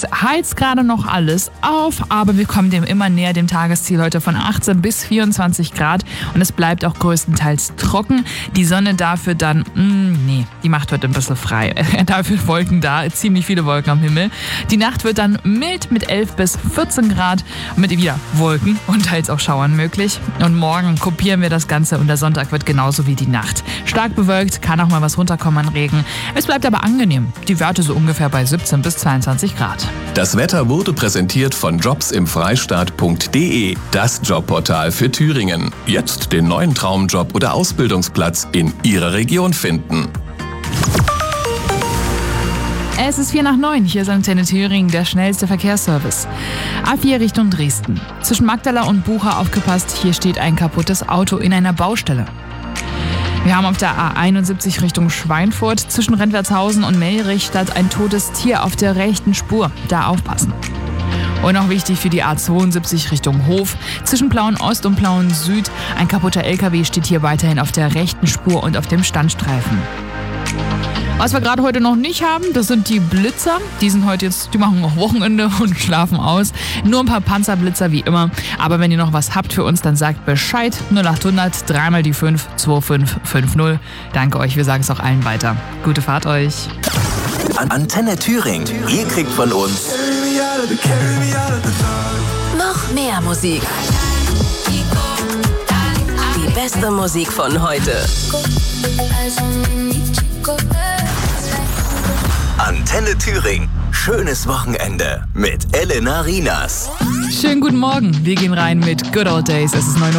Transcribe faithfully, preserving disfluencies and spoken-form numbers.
heizt gerade noch alles auf, aber wir kommen dem immer näher, dem Tagesziel heute von achtzehn bis vierundzwanzig Grad und es bleibt auch größtenteils trocken. Die Sonne dafür dann, mh, nee, die macht heute ein bisschen frei. Dafür Wolken da, ziemlich viele Wolken am Himmel. Die Nacht wird dann mild mit elf bis vierzehn Grad, mit wieder Wolken und teils auch Schauern möglich. Und morgen kopieren wir das Ganze und der Sonntag wird genauso wie die Nacht. Stark bewölkt, kann auch mal was runterkommen an Regen. Es bleibt aber angenehm. Die Werte so ungefähr bei siebzehn bis zweiundzwanzig Grad. Das Wetter wurde präsentiert von jobs im freistaat punkt de, das Jobportal für Thüringen. Jetzt den neuen Traumjob oder Ausbildungsplatz in Ihrer Region finden. Es ist vier nach neun, hier ist Antenne Thüringen, der schnellste Verkehrsservice. A vier Richtung Dresden. Zwischen Magdala und Bucha aufgepasst, hier steht ein kaputtes Auto in einer Baustelle. Wir haben auf der A einundsiebzig Richtung Schweinfurt zwischen Rentwertshausen und Melrichstadt ein totes Tier auf der rechten Spur. Da aufpassen. Und noch wichtig für die A zweiundsiebzig Richtung Hof. Zwischen Plauen Ost und Plauen Süd. Ein kaputter L K W steht hier weiterhin auf der rechten Spur und auf dem Standstreifen. Was wir gerade heute noch nicht haben, das sind die Blitzer. Die sind heute jetzt, die machen auch Wochenende und schlafen aus. Nur ein paar Panzerblitzer wie immer. Aber wenn ihr noch was habt für uns, dann sagt Bescheid. null acht hundert, dreimal die fünf, zwei fünf fünf null. Danke euch, wir sagen es auch allen weiter. Gute Fahrt euch. Antenne Thüringen. Ihr kriegt von uns noch mehr Musik. Die beste Musik von heute. Antenne Thüringen. Schönes Wochenende mit Elena Rinas. Schönen guten Morgen. Wir gehen rein mit Good Old Days. Es ist neun Uhr.